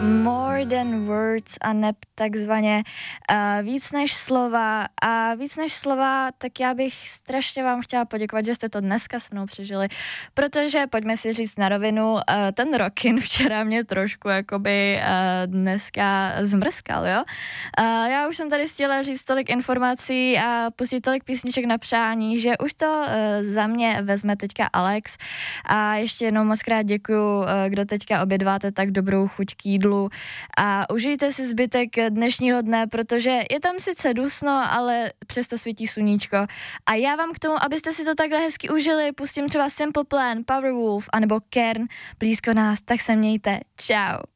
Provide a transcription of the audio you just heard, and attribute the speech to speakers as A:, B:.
A: More than words a neb takzvaně víc než slova a víc než slova, tak já bych strašně vám chtěla poděkovat, že jste to dneska se mnou přežili, protože pojďme si říct na rovinu, ten Rockin včera mě trošku jakoby dneska zmrskal, jo. Já už jsem tady stihla říct tolik informací a pustit tolik písniček na přání, že už to za mě vezme teďka Alex a ještě jednou moc krát děkuju, kdo teďka obědváte tak dobrou chuť k jídlu a užijte si zbytek dnešního dne, protože je tam sice dusno, ale přesto svítí sluníčko a já vám k tomu, abyste si to takhle hezky užili, pustím třeba Simple Plan, Powerwolf anebo Kern blízko nás, tak se mějte, čau.